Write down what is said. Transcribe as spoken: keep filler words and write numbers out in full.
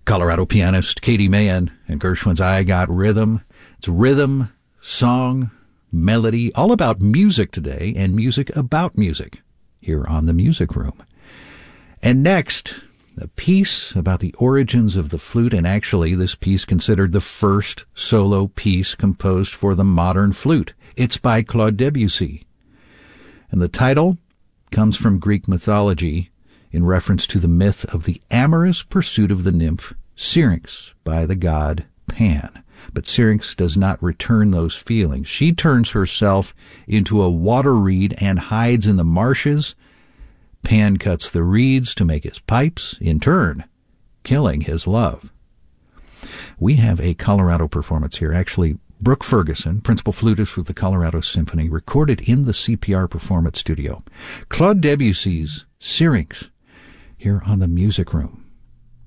Colorado pianist Katie Mahan and Gershwin's I Got Rhythm. It's rhythm, song, melody, all about music today and music about music here on The Music Room. And next, a piece about the origins of the flute, and actually this piece considered the first solo piece composed for the modern flute. It's by Claude Debussy. And the title comes from Greek mythology in reference to the myth of the amorous pursuit of the nymph Syrinx by the god Pan. But Syrinx does not return those feelings. She turns herself into a water reed and hides in the marshes. Pan cuts the reeds to make his pipes, in turn, killing his love. We have a Colorado performance here. Actually, Brooke Ferguson, principal flutist with the Colorado Symphony, recorded in the C P R Performance Studio. Claude Debussy's Syrinx, here on The Music Room.